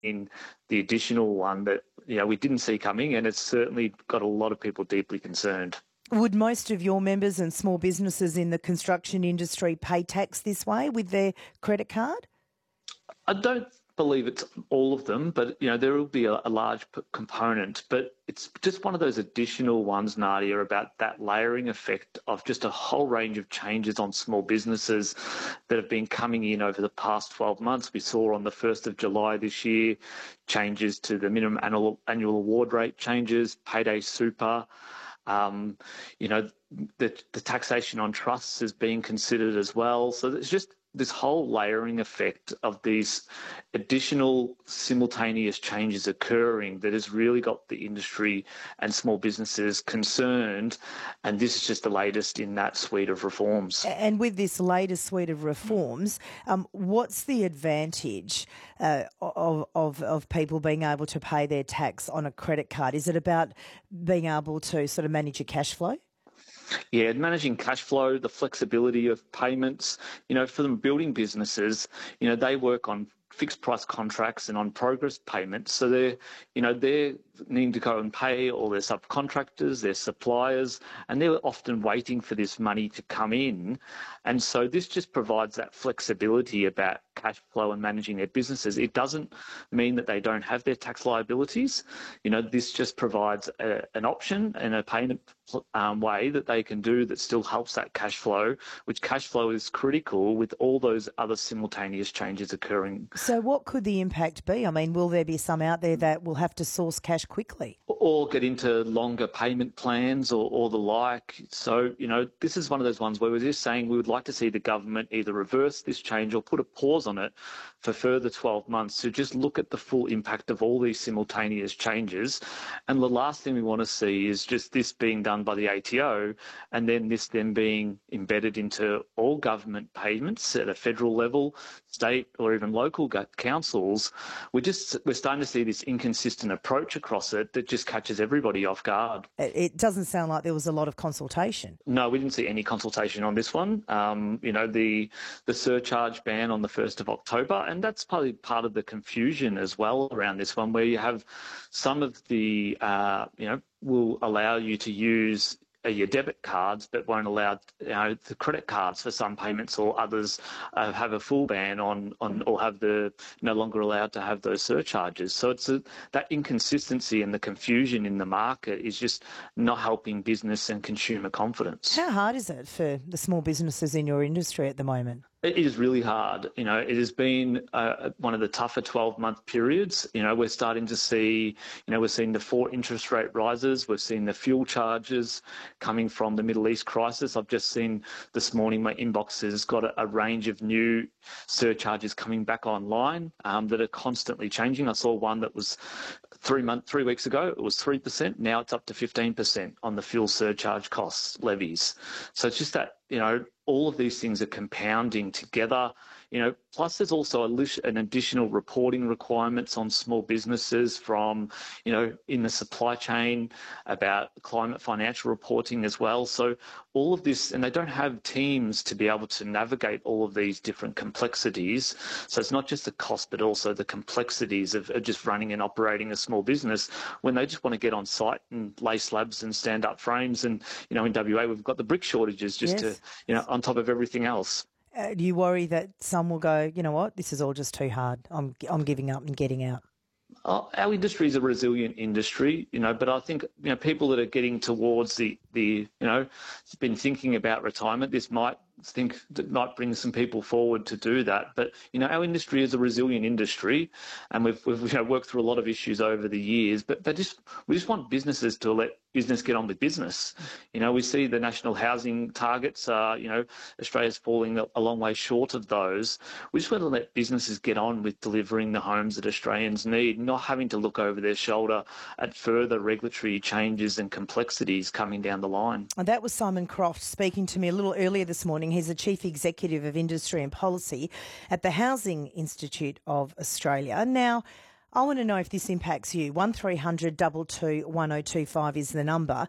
in the additional one that we didn't see coming, and it's certainly got a lot of people deeply concerned. Would most of your members and small businesses in the construction industry pay tax this way with their credit card? I don't believe it's all of them, but there will be a large component. But it's just one of those additional ones, Nadia, about that layering effect of just a whole range of changes on small businesses that have been coming in over the past 12 months. We saw on the 1st of July this year changes to the minimum annual award rate changes, payday super. The taxation on trusts is being considered as well. So there's just this whole layering effect of these additional simultaneous changes occurring that has really got the industry and small businesses concerned. And this is just the latest in that suite of reforms. And with this latest suite of reforms, what's the advantage of people being able to pay their tax on a credit card? Is it about being able to sort of manage your cash flow? Yeah, managing cash flow, the flexibility of payments. For them building businesses, they work on fixed price contracts and on progress payments. So they're needing to go and pay all their subcontractors, their suppliers, and they're often waiting for this money to come in. And so this just provides that flexibility about cash flow and managing their businesses. It doesn't mean that they don't have their tax liabilities. This just provides an option and a payment way that they can do that still helps that cash flow, which cash flow is critical with all those other simultaneous changes occurring. So what could the impact be? I mean, will there be some out there that will have to source cash quickly? Or get into longer payment plans or the like. So, this is one of those ones where we're just saying we would like to see the government either reverse this change or put a pause on it for further 12 months to just look at the full impact of all these simultaneous changes. And the last thing we want to see is just this being done by the ATO and then this then being embedded into all government payments at a federal level, state or even local councils. We're starting to see this inconsistent approach across it that just catches everybody off guard. It doesn't sound like there was a lot of consultation. No, we didn't see any consultation on this one. The surcharge ban on the 1st of October, and that's probably part of the confusion as well around this one, where you have some of the, will allow you to use your debit cards, but won't allow the credit cards for some payments, or others have a full ban on or have no longer allowed to have those surcharges. So it's that inconsistency and the confusion in the market is just not helping business and consumer confidence. How hard is it for the small businesses in your industry at the moment? It is really hard. It has been one of the tougher 12-month periods. We're starting to see, we're seeing the 4 interest rate rises. We've seen the fuel charges coming from the Middle East crisis. I've just seen this morning my inbox has got a range of new surcharges coming back online that are constantly changing. I saw one that was 3 weeks ago, it was 3%. Now it's up to 15% on the fuel surcharge costs levies. So it's just that, all of these things are compounding together. Plus there's also an additional reporting requirements on small businesses from, in the supply chain about climate financial reporting as well. So all of this, and they don't have teams to be able to navigate all of these different complexities. So it's not just the cost, but also the complexities of just running and operating a small business when they just want to get on site and lay slabs and stand up frames. And, in WA, we've got the brick shortages to, on top of everything else. Do you worry that some will go, you know what, this is all just too hard, I'm giving up and getting out? Our industry is a resilient industry, but I think, people that are getting towards the been thinking about retirement, this might bring some people forward to do that. But, our industry is a resilient industry, and we've worked through a lot of issues over the years, but we just want businesses to let business get on with business. We see the national housing targets are, Australia's falling a long way short of those. We just want to let businesses get on with delivering the homes that Australians need, not having to look over their shoulder at further regulatory changes and complexities coming down the line. And that was Simon Croft speaking to me a little earlier this morning. He's the Chief Executive of Industry and Policy at the Housing Institute of Australia. Now, I want to know if this impacts you. 1300 222 1025 is the number.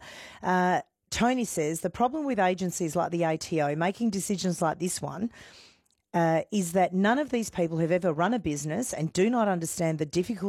Tony says the problem with agencies like the ATO making decisions like this one is that none of these people have ever run a business and do not understand the difficulties